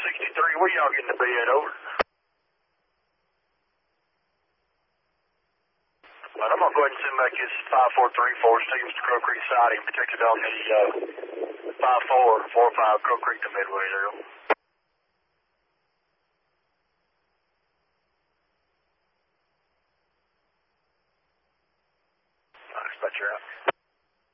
63, where y'all getting the bed, over? But I'm going to go ahead and send back this 5434 Stevens to Crow Creek siding, protected on the 5445 Crow Creek to Midway there. Dispatcher out.